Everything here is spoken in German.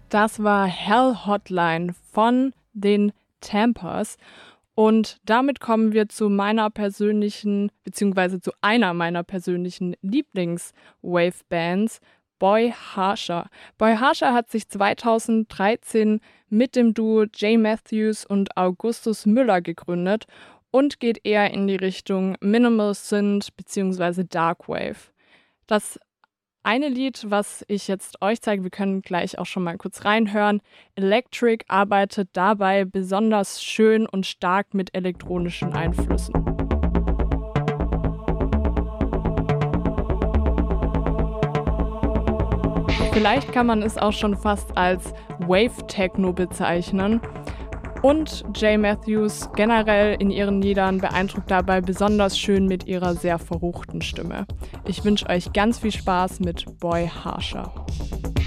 Das war Hell Hotline von den Tampers. Und damit kommen wir zu meiner persönlichen, beziehungsweise zu einer meiner persönlichen Lieblings-Wave-Bands, Boy Harsher. Boy Harsher hat sich 2013 mit dem Duo Jay Matthews und Augustus Müller gegründet und geht eher in die Richtung Minimal Synth bzw. Darkwave. Das eine Lied, was ich jetzt euch zeige, wir können gleich auch schon mal kurz reinhören. Electric arbeitet dabei besonders schön und stark mit elektronischen Einflüssen. Vielleicht kann man es auch schon fast als Wave-Techno bezeichnen. Und Jay Matthews generell in ihren Liedern beeindruckt dabei besonders schön mit ihrer sehr verruchten Stimme. Ich wünsche euch ganz viel Spaß mit Boy Harsher.